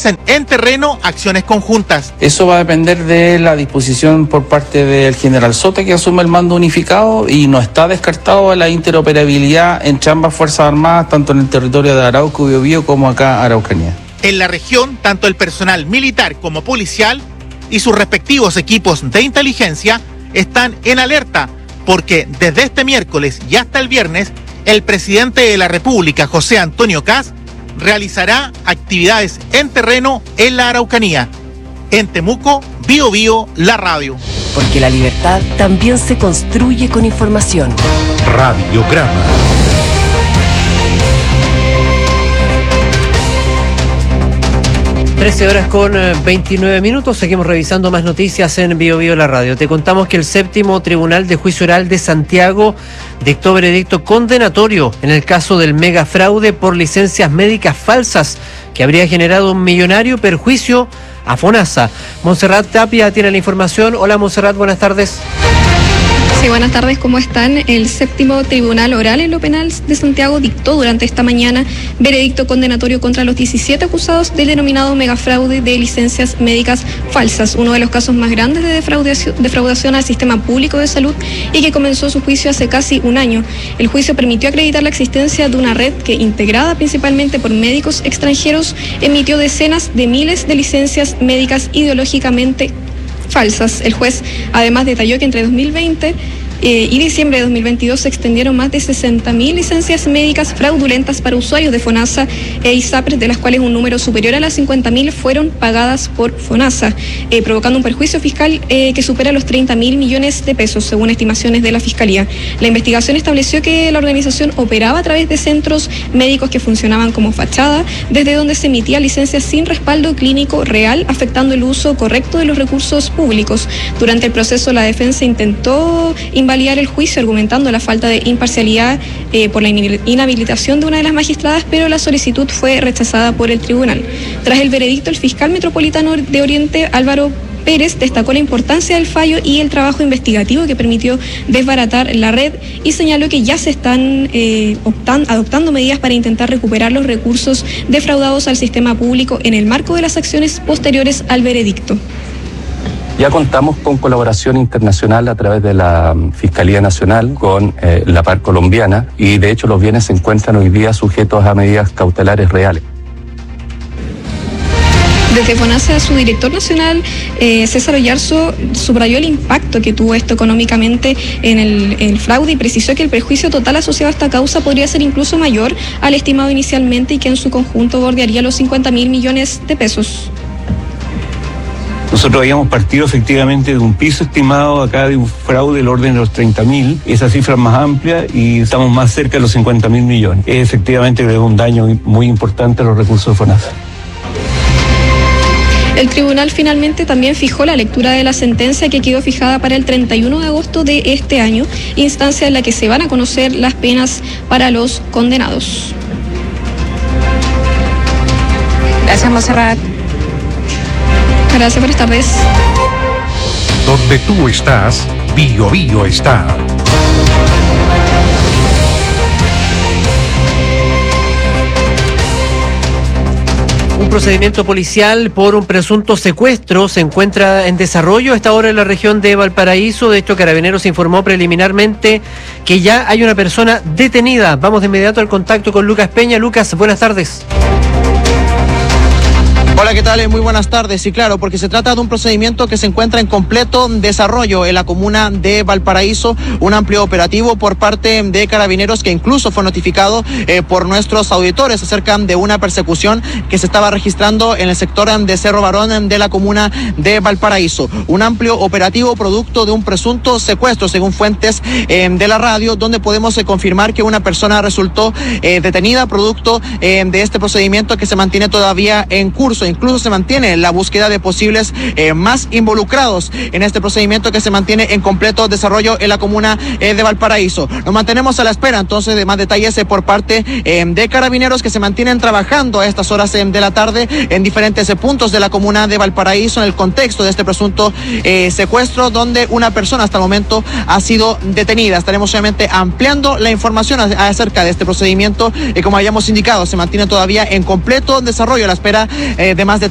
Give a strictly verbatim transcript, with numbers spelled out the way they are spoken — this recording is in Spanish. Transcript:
realicen en terreno acciones conjuntas. Eso va a depender de la disposición por parte del general Sota, que asume el mando unificado, y no está descartado la interoperabilidad entre ambas Fuerzas Armadas, tanto en el territorio de Arauco, Biobío, como acá Araucanía. En la región, tanto el personal militar como policial y sus respectivos equipos de inteligencia están en alerta, porque desde este miércoles y hasta el viernes, el presidente de la República, José Antonio Kast, realizará actividades en terreno en la Araucanía. En Temuco, Biobío, la radio. Porque la libertad también se construye con información. Radiograma. trece horas con veintinueve minutos, seguimos revisando más noticias en Biobío la radio. Te contamos que el séptimo Tribunal de Juicio Oral de Santiago dictó veredicto condenatorio en el caso del megafraude por licencias médicas falsas que habría generado un millonario perjuicio a FONASA. Montserrat Tapia tiene la información. Hola Montserrat, buenas tardes. Sí, buenas tardes, ¿cómo están? El séptimo Tribunal Oral en lo Penal de Santiago dictó durante esta mañana veredicto condenatorio contra los diecisiete acusados del denominado megafraude de licencias médicas falsas, uno de los casos más grandes de defraudación, defraudación al sistema público de salud y que comenzó su juicio hace casi un año. El juicio permitió acreditar la existencia de una red que, integrada principalmente por médicos extranjeros, emitió decenas de miles de licencias médicas ideológicamente falsas. El juez además detalló que entre dos mil veinte eh, y diciembre de dos mil veintidós se extendieron más de sesenta mil licencias médicas fraudulentas para usuarios de FONASA e ISAPRES, de las cuales un número superior a las cincuenta mil fueron pagadas por FONASA, eh, provocando un perjuicio fiscal eh, que supera los treinta mil millones de pesos, según estimaciones de la Fiscalía. La investigación estableció que la organización operaba a través de centros médicos que funcionaban como fachada, desde donde se emitía licencias sin respaldo clínico real, afectando el uso correcto de los recursos públicos. Durante el proceso, la defensa intentó invalidar el juicio, argumentando la falta de imparcialidad eh, por la inhabilitación de una de las magistradas, pero la solicitud fue rechazada por el tribunal. Tras el veredicto, el fiscal metropolitano de Oriente, Álvaro Pérez, destacó la importancia del fallo y el trabajo investigativo que permitió desbaratar la red y señaló que ya se están eh, optan, adoptando medidas para intentar recuperar los recursos defraudados al sistema público en el marco de las acciones posteriores al veredicto. Ya contamos con colaboración internacional a través de la Fiscalía Nacional con eh, la Par colombiana, y de hecho los bienes se encuentran hoy día sujetos a medidas cautelares reales. Desde FONASA, su director nacional, eh, César Oyarzo, subrayó el impacto que tuvo esto económicamente en el, el fraude y precisó que el perjuicio total asociado a esta causa podría ser incluso mayor al estimado inicialmente y que en su conjunto bordearía los cincuenta mil millones de pesos. Nosotros habíamos partido efectivamente de un piso estimado acá de un fraude del orden de los treinta mil, esa cifra es más amplia y estamos más cerca de los cincuenta mil millones. Es efectivamente un daño muy importante a los recursos de FONASA. El tribunal finalmente también fijó la lectura de la sentencia, que quedó fijada para el treinta y uno de agosto de este año, instancia en la que se van a conocer las penas para los condenados. Gracias, Montserrat. Gracias, buenas tardes. Donde tú estás, Biobío está. Un procedimiento policial por un presunto secuestro se encuentra en desarrollo a esta hora en la región de Valparaíso. De hecho, Carabineros informó preliminarmente que ya hay una persona detenida. Vamos de inmediato al contacto con Lucas Peña. Lucas, buenas tardes. Hola, ¿qué tal? Muy buenas tardes. Y claro, porque se trata de un procedimiento que se encuentra en completo desarrollo en la comuna de Valparaíso, un amplio operativo por parte de Carabineros que incluso fue notificado eh, por nuestros auditores acerca de una persecución que se estaba registrando en el sector de Cerro Barón de la comuna de Valparaíso. Un amplio operativo producto de un presunto secuestro, según fuentes eh, de la radio, donde podemos eh, confirmar que una persona resultó eh, detenida producto eh, de este procedimiento que se mantiene todavía en curso. Incluso se mantiene la búsqueda de posibles eh, más involucrados en este procedimiento que se mantiene en completo desarrollo en la comuna eh, de Valparaíso. Nos mantenemos a la espera entonces de más detalles eh, por parte eh, de Carabineros, que se mantienen trabajando a estas horas eh, de la tarde en diferentes eh, puntos de la comuna de Valparaíso en el contexto de este presunto eh, secuestro, donde una persona hasta el momento ha sido detenida. Estaremos obviamente ampliando la información a, acerca de este procedimiento y eh, como habíamos indicado, se mantiene todavía en completo desarrollo a la espera eh, de más detalles